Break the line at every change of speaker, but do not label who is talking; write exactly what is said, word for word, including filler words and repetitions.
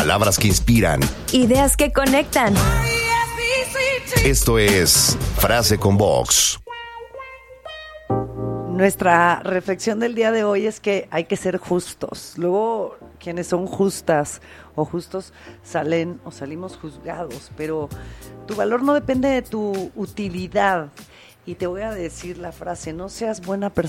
Palabras que inspiran.
Ideas que conectan.
Esto es Frase con Vox.
Nuestra reflexión del día de hoy es que hay que ser justos. Luego, quienes son justas o justos salen o salimos juzgados, pero tu valor no depende de tu utilidad. Y te voy a decir la frase: no seas buena persona